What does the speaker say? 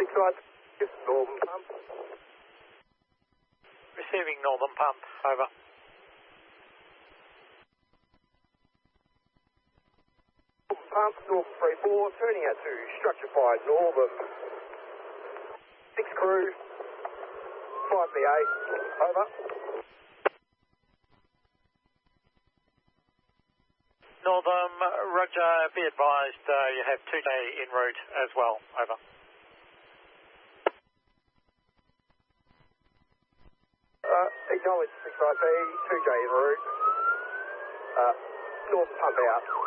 side, just northern pump. Receiving northern pump, over. Pump, north 34, turning out to structure by northern. 6 crew, 5 BA, over. Northern, roger, be advised you have 2J en route as well, over. Acknowledge 65B, 2J en route. North pump out.